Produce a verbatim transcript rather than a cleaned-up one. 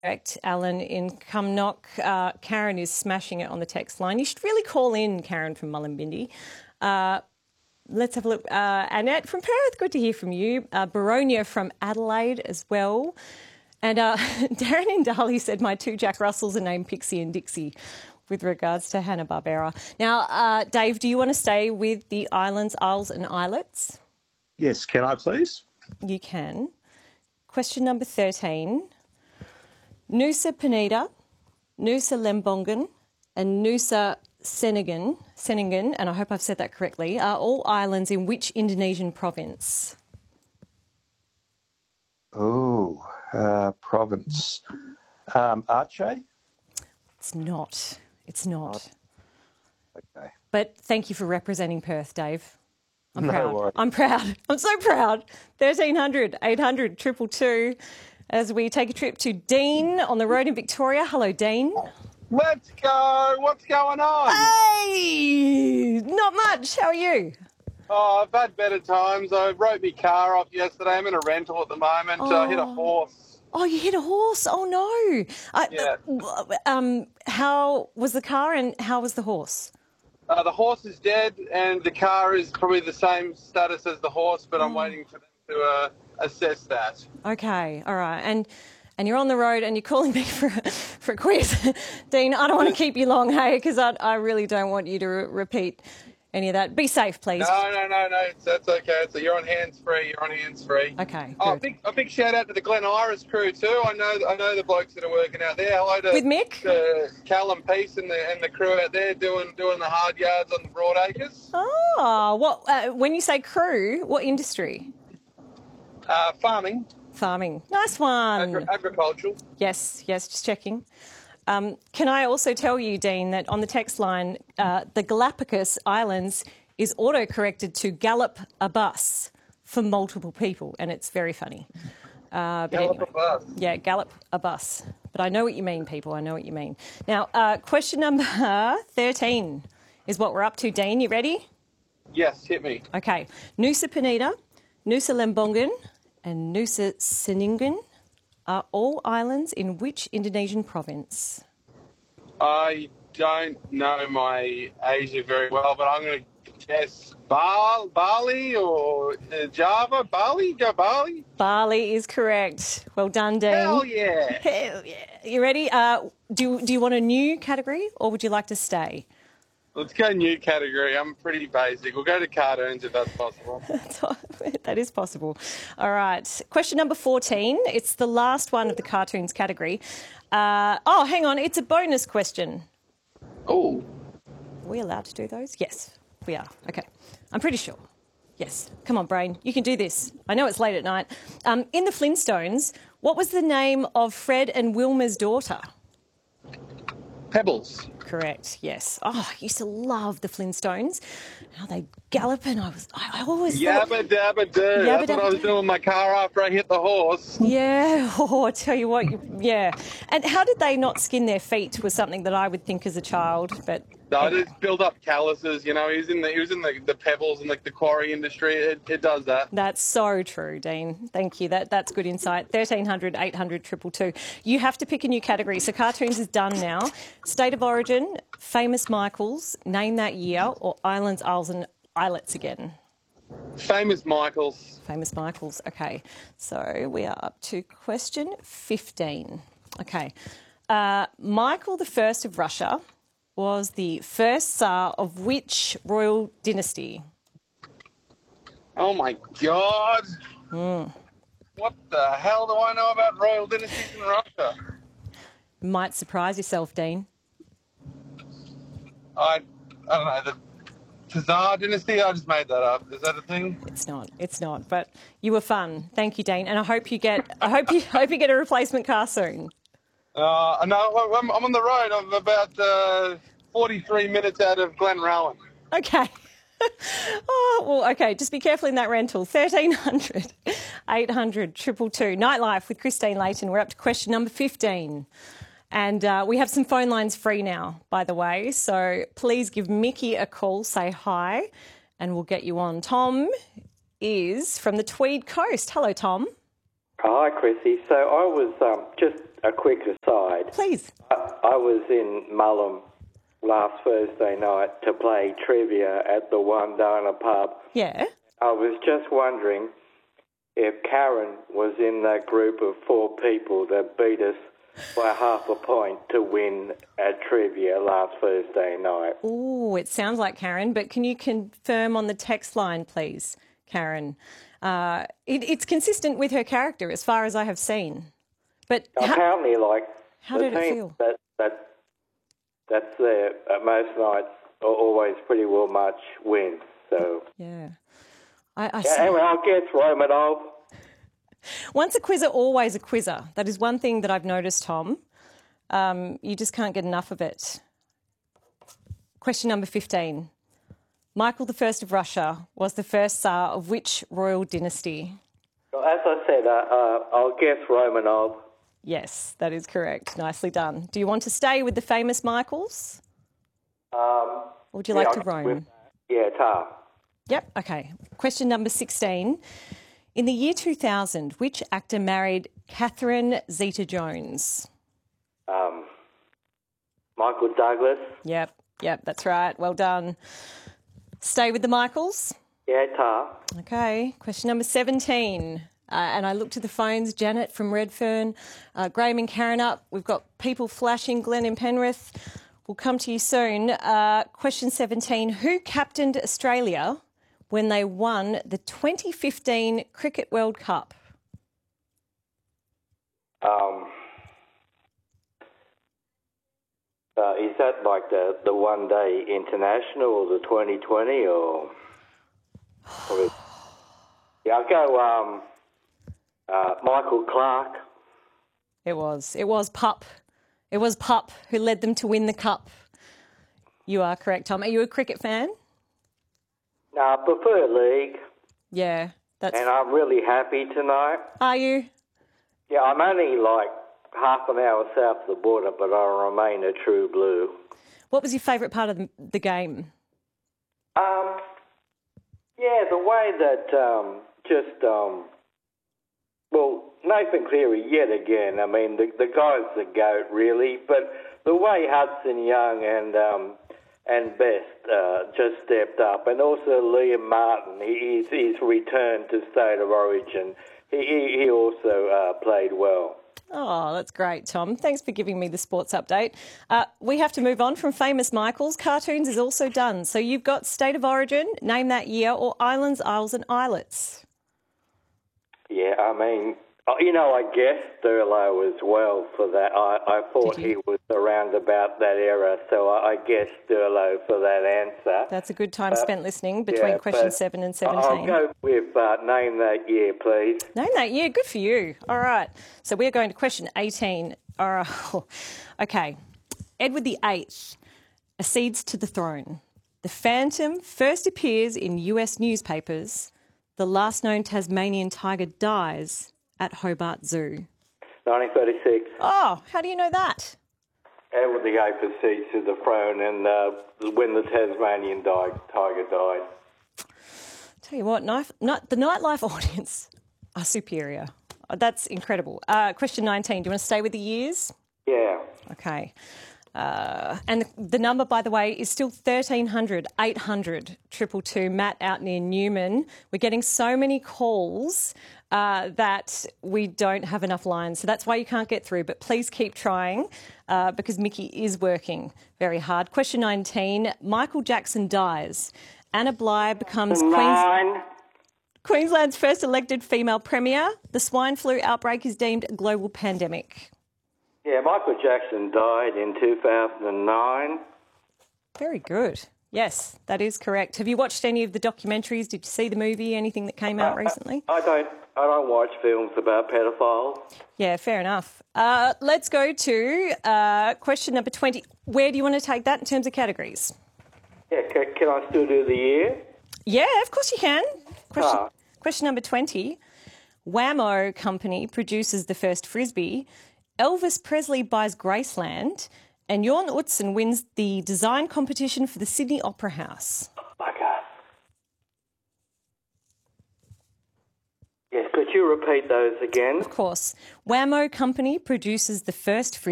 Correct, Alan, in Cumnock. Uh, Karen is smashing it on the text line. You should really call in, Karen from Mullumbimby. Uh, let's have a look. Uh, Annette from Perth, good to hear from you. Uh, Baronia from Adelaide as well. And uh, Darren Indali said my two Jack Russells are named Pixie and Dixie with regards to Hanna-Barbera. Now, uh, Dave, do you want to stay with the islands, isles and islets? Yes, can I please? You can. Question number thirteen. Nusa Penida, Nusa Lembongan and Nusa Senengan, Senengan, and I hope I've said that correctly, are all islands in which Indonesian province? Oh, uh, province. Um, Aceh? It's not. It's not. Okay. But thank you for representing Perth, Dave. I'm No proud. worries. I'm proud. I'm so proud. thirteen hundred, eight hundred, two two two. As we take a trip to Dean on the road in Victoria. Hello, Dean. Let's go. What's going on? Hey! Not much. How are you? Oh, I've had better times. I wrote my car off yesterday. I'm in a rental at the moment. Oh. I hit a horse. Oh, you hit a horse. Oh, no. I, Yeah. uh, um, how was the car and how was the horse? Uh, the horse is dead and the car is probably the same status as the horse, but I'm waiting for them to uh, assess that. Okay, all right. And and you're on the road and you're calling me for, for a quiz. Dean, I don't want to keep you long, hey, because I, I really don't want you to re- repeat any of that. Be safe, please. No, no, no, no. It's, that's okay. So you're on hands-free. You're on hands-free. Okay, Oh, a good. big, a big shout-out to the Glen Iris crew too. I know I know the blokes that are working out there. Hello to With Mick? to Callum Peace and the, and the crew out there doing doing the hard yards on the Broadacres. Oh, what, uh, when you say crew, what industry? Uh, farming, Farming. Nice one. agri- agricultural. Yes, yes, just checking. Um, can I also tell you, Dean, that on the text line, uh, the Galapagos Islands is auto-corrected to gallop a bus for multiple people, and it's very funny. Uh, but Gallop anyway. a bus. Yeah, gallop a bus. But I know what you mean, people. I know what you mean. Now, uh, question number thirteen is what we're up to. Dean, you ready? Yes, hit me. Okay. Nusa Penida, Nusa Lembongan and Nusa Senengan are all islands in which Indonesian province? I don't know my Asia very well, but I'm going to guess Bal- Bali or uh, Java. Bali? Go Bali? Bali is correct. Well done, Dean. Hell yeah. Hell yeah. You ready? Uh, do, do you want a new category or would you like to stay? Let's go new category. I'm pretty basic. We'll go to cartoons if that's possible. That is possible. All right. Question number fourteen. It's the last one of the cartoons category. Uh, oh, hang on. It's a bonus question. Oh. Are we allowed to do those? Yes, we are. Okay. I'm pretty sure. Yes. Come on, brain. You can do this. I know it's late at night. Um, in the Flintstones, what was the name of Fred and Wilma's daughter? Pebbles. Correct, yes. Oh, I used to love the Flintstones. How they gallop and I was, I, I always thought... Yabba dabba doo. Yabba That's what I dabba was doing in my car after I hit the horse. Yeah, oh, I tell you what, you, yeah. And how did they not skin their feet was something that I would think as a child, but... No, anyway. just build up calluses. You know, he was in the he was in the, the pebbles and like the quarry industry. It, it does that. That's so true, Dean. Thank you. That That's good insight. thirteen hundred, eight hundred, two two two. You have to pick a new category. So cartoons is done now. State of origin, famous Michaels, name that year, or islands, isles and islets again. Famous Michaels. Famous Michaels. Okay. So we are up to question fifteen. Okay. Uh, Michael the First of Russia was the first Tsar of which royal dynasty? Oh my God. Mm. What the hell do I know about royal dynasties in Russia? Might surprise yourself, Dean. I, I don't know, the Tsar dynasty? I just made that up. Is that a thing? It's not. It's not. But you were fun. Thank you, Dean. And I hope you get. I hope you hope you get a replacement car soon. Uh, no, I'm, I'm on the road. I'm about uh, forty-three minutes out of Glenrowan. Okay. Oh, well, okay. Just be careful in that rental. thirteen hundred, eight hundred, two two two. Nightlife with Christine Layton. We're up to question number fifteen. And uh, we have some phone lines free now, by the way. So please give Mickey a call, say hi, and we'll get you on. Tom is from the Tweed Coast. Hello, Tom. Hi, Chrissy. So I was um, just a quick aside. Please. I, I was in Mullum last Thursday night to play trivia at the One Dana pub. Yeah. I was just wondering if Karen was in that group of four people that beat us by half a point to win at trivia last Thursday night. Oh, it sounds like Karen, but can you confirm on the text line, please, Karen? Uh, it, it's consistent with her character as far as I have seen. But how, apparently, like how the did it team feel? that that that's there at most nights are always pretty well much wins. So Yeah. I, I yeah, see. anyway, I guess Romanov. Once a quizzer, always a quizzer. That is one thing that I've noticed, Tom. Um, you just can't get enough of it. Question number fifteen. Michael the First of Russia was the first Tsar of which royal dynasty? Well, as I said, uh, uh, I'll guess Romanov. Yes, that is correct. Nicely done. Do you want to stay with the famous Michaels? Um, Or would you like yeah, to roam? with- Yeah, Tar. Yep, okay. Question number sixteen. In the year two thousand, which actor married Catherine Zeta-Jones? Um, Michael Douglas. Yep, yep, that's right. Well done. Stay with the Michaels. Yeah, Tar. Okay, question number seventeen. Uh, and I look to the phones. Janet from Redfern, uh, Graham and Karen up. We've got people flashing. Glenn in Penrith. We'll come to you soon. Uh, question seventeen. Who captained Australia when they won the twenty fifteen Cricket World Cup? Um, uh, is that like the, the one day international or the twenty twenty or? or is, yeah, I'll go um, uh, Michael Clark. It was. It was Pup. It was Pup who led them to win the cup. You are correct, Tom. Are you a cricket fan? No, I prefer league, Yeah, that's. and I'm really happy tonight. Are you? Yeah, I'm only like half an hour south of the border, but I remain a true blue. What was your favourite part of the, the game? Um, yeah, the way that um, just um, well, Nathan Cleary yet again. I mean, the the guy's the goat, really. But the way Hudson Young and um, and Best uh, just stepped up, and also Liam Martin, he, he's, he's returned to State of Origin. He he, he also uh, played well. Oh, that's great, Tom. Thanks for giving me the sports update. Uh, we have to move on from famous Michaels. Cartoons is also done. So you've got State of Origin, name that year, or Islands, Isles and Islets. Yeah, I mean, you know, I guessed Thurlow as well for that. I, I thought Did he you? was around about that era, so I, I guessed Thurlow for that answer. That's a good time spent listening between yeah, question but seven and I'll seventeen. go with uh, name that year, please. Name that year. Good for you. All right. So we're going to question eighteen. All right. Okay. Edward the Eighth accedes to the throne. The Phantom first appears in U S newspapers. The last known Tasmanian tiger dies at Hobart Zoo. nineteen thirty-six. Oh, how do you know that? Edward the Eighth proceeds to the throne, and uh, when the Tasmanian di- tiger died. Tell you what, knife, not, the nightlife audience are superior. Oh, that's incredible. Uh, question nineteen. Do you want to stay with the years? Yeah. Okay. Uh, and the, the number, by the way, is still thirteen hundred, eight hundred, two two two. Matt out near Newman. We're getting so many calls uh, that we don't have enough lines. So that's why you can't get through. But please keep trying uh, because Mickey is working very hard. Question nineteen. Michael Jackson dies. Anna Bligh becomes Queen's, Nine. Queensland's first elected female premier. The swine flu outbreak is deemed a global pandemic. Yeah, Michael Jackson died in two thousand nine. Very good. Yes, that is correct. Have you watched any of the documentaries? Did you see the movie? Anything that came out recently? I don't. I don't watch films about pedophiles. Yeah, fair enough. Uh, let's go to uh, question number twenty. Where do you want to take that in terms of categories? Yeah, can, can I still do the year? Yeah, of course you can. Question, Ah. question number twenty. Whammo Company produces the first Frisbee. Elvis Presley buys Graceland. And Jorn Utzon wins the design competition for the Sydney Opera House. My God. Yes, Could you repeat those again? Of course. Whammo Company produces the first